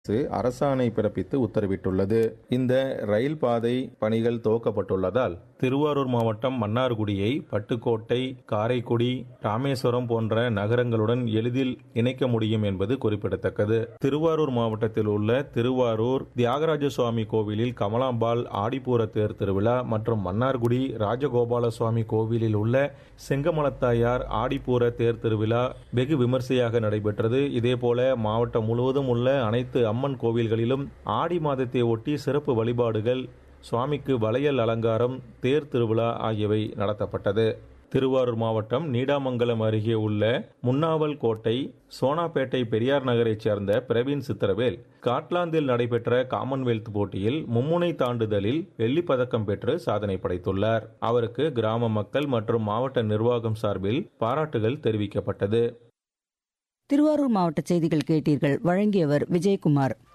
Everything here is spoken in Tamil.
அரசாணை பிறப்பித்து உத்தரவிட்டுள்ளது. இந்த ரயில் பாதை பணிகள் துவக்கப்பட்டுள்ளதால் திருவாரூர் மாவட்டம் மன்னார்குடியை பட்டுக்கோட்டை, காரைக்குடி, ராமேஸ்வரம் போன்ற நகரங்களுடன் எளிதில் இணைக்க முடியும் என்பது குறிப்பிடத்தக்கது. திருவாரூர் மாவட்டத்தில் உள்ள திருவாரூர் தியாகராஜ சுவாமி கோவிலில் கமலாம்பாள் ஆடிப்பூர தேர் திருவிழா மற்றும் மன்னார்குடி ராஜகோபால சுவாமி கோவிலில் உள்ள செங்கமலத்தாயார் ஆடிப்பூர தேர் திருவிழா வெகு விமர்சையாக நடைபெற்றது. இதேபோல மாவட்டம் முழுவதும் உள்ள அனைத்து அம்மன் கோவில்களிலும் ஆடி மாதத்தை ஒட்டி சிறப்பு வழிபாடுகள், சுவாமிக்கு வளையல் அலங்காரம், தேர் திருவிழா ஆகியவை நடத்தப்பட்டது. திருவாரூர் மாவட்டம் நீடாமங்கலம் அருகே உள்ள முன்னாவல் கோட்டை, சோனாப்பேட்டை பெரியார் நகரைச் சேர்ந்த பிரவீன் சித்திரவேல் ஸ்காட்லாந்தில் நடைபெற்ற காமன்வெல்த் போட்டியில் மும்முனை தாண்டுதலில் வெள்ளிப் பதக்கம் பெற்று சாதனை படைத்துள்ளார். அவருக்கு கிராம மக்கள் மற்றும் மாவட்ட நிர்வாகம் சார்பில் பாராட்டுகள் தெரிவிக்கப்பட்டது. திருவாரூர் மாவட்ட செய்திகள் கேட்டீர்கள். வழங்கியவர் விஜயகுமார்.